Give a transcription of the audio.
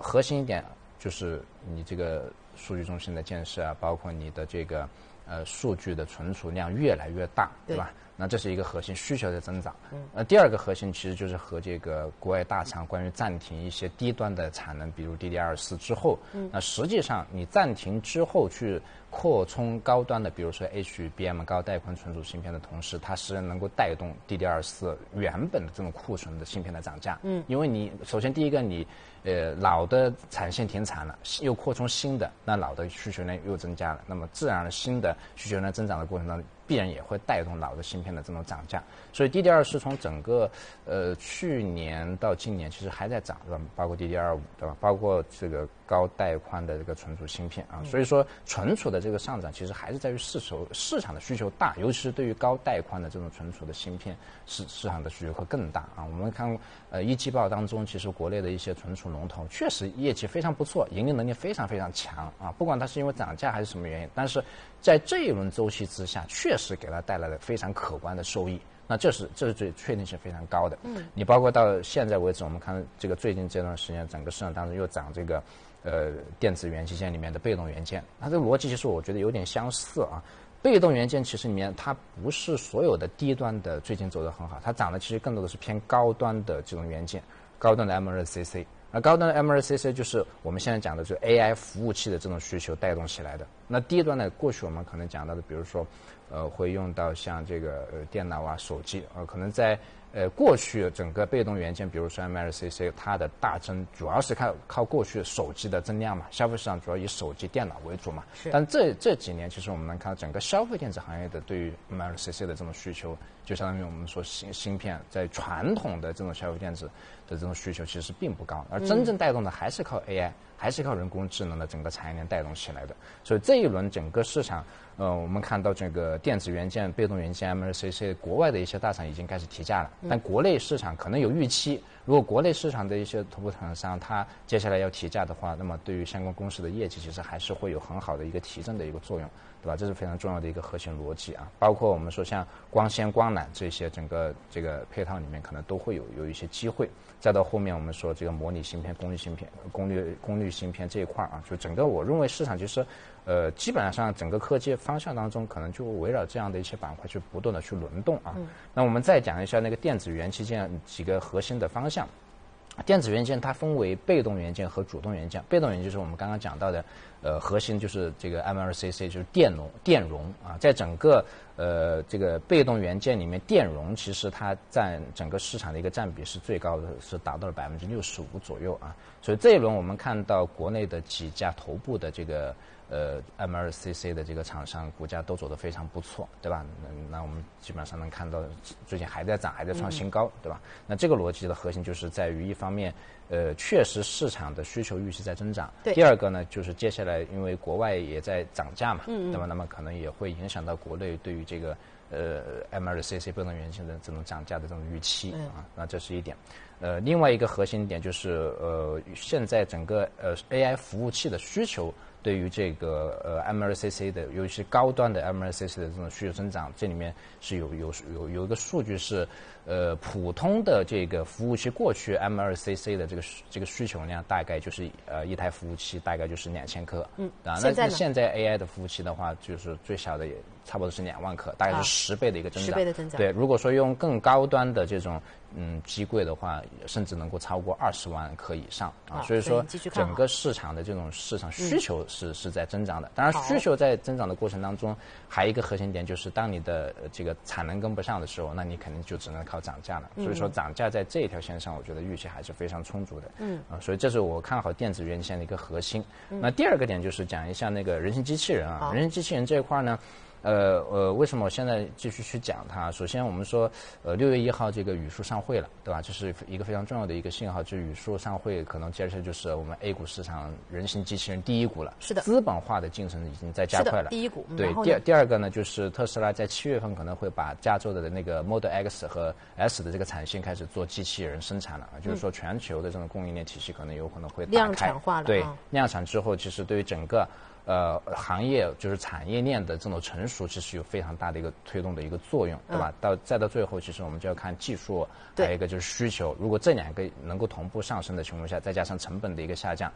核心一点就是你这个数据中心的建设啊，包括你的这个数据的存储量越来越大，对吧？那这是一个核心需求的增长。第二个核心其实就是和这个国外大厂关于暂停一些低端的产能，比如 DDR4 之后，那实际上你暂停之后去扩充高端的，比如说 HBM 高带宽存储芯片的同时，它实际上能够带动 DDR4 原本的这种库存的芯片的涨价。因为你首先第一个你老的产线停产了，又扩充新的，那老的需求量又增加了，那么自然的新的需求量增长的过程当中，必然也会带动老的芯片的这种涨价。所以 DDR4 从整个去年到今年其实还在涨，对吧？包括 DDR5，对吧？包括这个高带宽的这个存储芯片啊，所以说存储的这个上涨其实还是在于市场的需求大，尤其是对于高带宽的这种存储的芯片，市场的需求会更大啊。我们看一季报当中，其实国内的一些存储龙头确实业绩非常不错，盈利能力非常非常强啊。不管它是因为涨价还是什么原因，但是在这一轮周期之下，确实给它带来了非常可观的收益。那这是最确定性非常高的。你包括到现在为止，我们看这个最近这段时间，整个市场当中又涨这个电子元器件里面的被动元件，它这个逻辑其实我觉得有点相似啊。被动元件其实里面它不是所有的低端的最近走得很好，它涨的其实更多的是偏高端的这种元件，高端的 M2CC。那高端的 M2CC 就是我们现在讲的这个 AI 服务器的这种需求带动起来的。那低端的过去我们可能讲到的，比如说会用到像这个电脑啊、手机可能在过去整个被动元件，比如说 M2CC， 它的大增主要是靠过去手机的增量嘛，消费市场主要以手机、电脑为主嘛。但这几年，其实我们能看到整个消费电子行业的对于 M2CC 的这种需求，就相当于我们说芯片在传统的这种消费电子的这种需求其实并不高，而真正带动的还是靠 AI，还是靠人工智能的整个产业链带动起来的。所以这一轮整个市场，我们看到这个电子元件、被动元件 M2CC， 国外的一些大厂已经开始提价了，但国内市场可能有预期。如果国内市场的一些头部厂商它接下来要提价的话，那么对于相关公司的业绩其实还是会有很好的一个提振的一个作用，对吧？这是非常重要的一个核心逻辑啊。包括我们说像光纤、光缆这些整个这个配套里面，可能都会有一些机会。再到后面我们说这个模拟芯片、功率芯片、功率芯片这一块啊，就整个我认为市场其实基本上整个科技方向当中，可能就围绕这样的一些板块去不断的去轮动啊。那我们再讲一下那个电子元器件几个核心的方向。电子元件它分为被动元件和主动元件。被动元件就是我们刚刚讲到的，核心就是这个 M2CC， 就是电容啊，在整个这个被动元件里面，电容其实它占整个市场的一个占比是最高的，是达到了65%左右啊。所以这一轮我们看到国内的几家头部的这个M2CC 的这个厂商股价都走得非常不错，对吧？那我们基本上能看到最近还在涨，还在创新高，对吧？那这个逻辑的核心就是在于一方面，确实市场的需求预期在增长。第二个呢，就是接下来因为国外也在涨价嘛，对吧？那么可能也会影响到国内对于这个M2CC 被动元件的这种涨价的这种预期啊。那这是一点。另外一个核心点就是现在整个AI 服务器的需求。对于这个M2CC 的，尤其是高端的 M2CC 的这种需求增长，这里面是有一个数据是，普通的这个服务器过去 M2CC 的这个需求量大概就是一台服务器大概就是2000颗，那现在 AI 的服务器的话，就是最小的也差不多是2万颗，大概是10倍的一个增长。10 倍的增长。 对，如果说用更高端的这种机柜的话，甚至能够超过20万颗以上啊。所以说整个市场的这种市场需求是在增长的。当然，需求在增长的过程当中，还有一个核心点就是，当你的这个产能跟不上的时候，那你肯定就只能靠涨价了。所以说，涨价在这一条线上，我觉得预期还是非常充足的。所以这是我看好电子元件的一个核心。那第二个点就是讲一下那个人形机器人啊，人形机器人这一块呢。为什么我现在继续去讲它？首先，我们说，6月1号这个语数上会了，对吧？这是一个非常重要的一个信号，就是语数上会可能接着就是我们 A 股市场人形机器人第一股了。 是的， 资本化的进程已经在加快了。 第一股。 对，第二个呢，就是特斯拉在7月份可能会把加州的那个 Model X 和 S 的这个产线开始做机器人生产了，就是说全球的这种供应链体系可能有可能会打开。 量产化了。 对，量产之后，其实对于整个。行业就是产业链的这种成熟，其实有非常大的一个推动的一个作用，对吧？再到最后，其实我们就要看技术，还有一个就是需求。如果这两个能够同步上升的情况下，再加上成本的一个下降，